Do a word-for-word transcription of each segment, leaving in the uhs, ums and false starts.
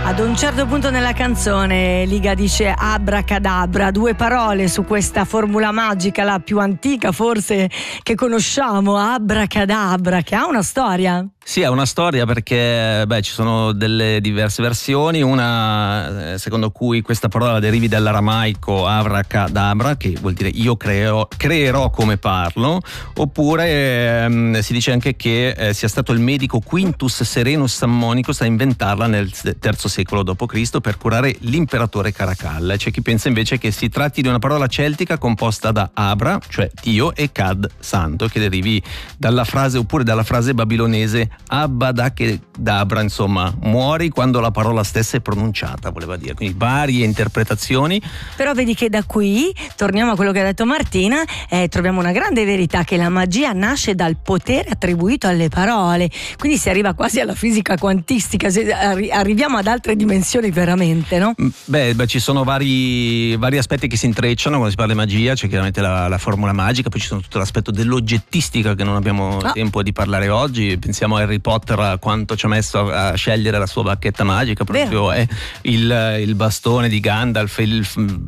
Ad un certo punto nella canzone Liga dice abracadabra, due parole su questa formula magica, la più antica forse che conosciamo, abracadabra, che ha una storia. Sì, ha una storia perché beh, ci sono delle diverse versioni, una eh, secondo cui questa parola derivi dall'aramaico abracadabra, che vuol dire io creo, creerò come parlo, oppure ehm, si dice anche che eh, sia stato il medico Quintus Serenus Sammonicus a inventarla nel terzo secolo dopo Cristo per curare l'imperatore Caracalla. C'è chi pensa invece che si tratti di una parola celtica composta da abra, cioè Dio, e cad, santo, che derivi dalla frase oppure dalla frase babilonese Abbadacadabra, insomma, muori quando la parola stessa è pronunciata, voleva dire. Quindi varie interpretazioni. Però vedi che da qui, torniamo a quello che ha detto Martina, eh, troviamo una grande verità, che la magia nasce dal potere attribuito alle parole. Quindi si arriva quasi alla fisica quantistica, arri- arriviamo ad altre dimensioni veramente, no? Beh, beh ci sono vari, vari aspetti che si intrecciano quando si parla di magia. C'è chiaramente la, la formula magica, poi ci sono tutto l'aspetto dell'oggettistica che non abbiamo ah. tempo di parlare oggi. Pensiamo a Harry Potter, quanto ci ha messo a scegliere la sua bacchetta magica, proprio è il, il bastone di Gandalf, il,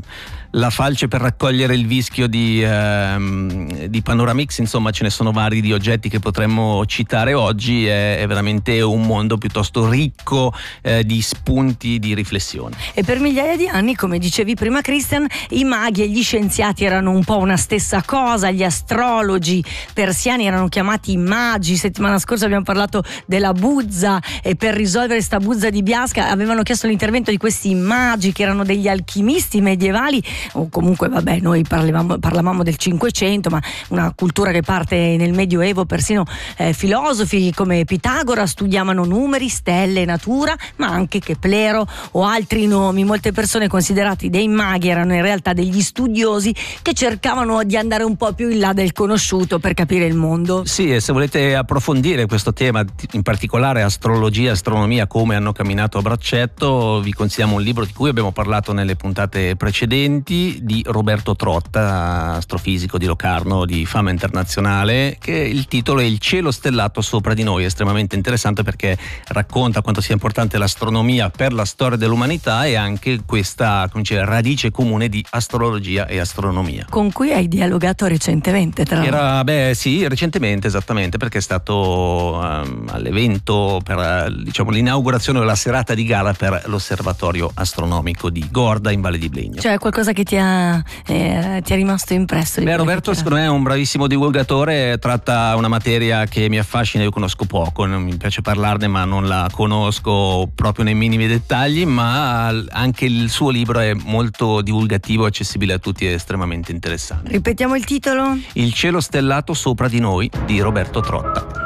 la falce per raccogliere il vischio di, ehm, di Panoramix. Insomma, ce ne sono vari di oggetti che potremmo citare oggi. È, è veramente un mondo piuttosto ricco eh, di spunti di riflessione. E per migliaia di anni, come dicevi prima Christian, i maghi e gli scienziati erano un po' una stessa cosa. Gli astrologi persiani erano chiamati magi. Settimana scorsa abbiamo parlato della buzza, e per risolvere sta buzza di Biasca avevano chiesto l'intervento di questi magi che erano degli alchimisti medievali, o comunque vabbè, noi parlavamo, parlavamo del Cinquecento, ma una cultura che parte nel Medioevo. Persino eh, filosofi come Pitagora studiavano numeri, stelle, natura, ma anche Keplero o altri nomi. Molte persone considerati dei maghi erano in realtà degli studiosi che cercavano di andare un po' più in là del conosciuto per capire il mondo. Sì, e se volete approfondire questo tema, in particolare astrologia, astronomia, come hanno camminato a braccetto, vi consigliamo un libro di cui abbiamo parlato nelle puntate precedenti, di Roberto Trotta, astrofisico di Locarno di fama internazionale, che il titolo è Il cielo stellato sopra di noi. È estremamente interessante perché racconta quanto sia importante l'astronomia per la storia dell'umanità e anche questa, come dice, radice comune di astrologia e astronomia. Con cui hai dialogato recentemente, tra l'altro. Era, beh sì, recentemente, esattamente, perché è stato um, all'evento per, diciamo, l'inaugurazione della serata di gala per l'osservatorio astronomico di Gorda in Valle di Blegno. Cioè qualcosa che ti ha, eh, ti è rimasto impresso? Beh, Roberto secondo me è un bravissimo divulgatore, tratta una materia che mi affascina. Io conosco poco, non mi piace parlarne, ma non la conosco proprio nei minimi dettagli, ma anche il suo libro è molto divulgativo, accessibile a tutti e estremamente interessante. Ripetiamo il titolo? Il cielo stellato sopra di noi di Roberto Trotta.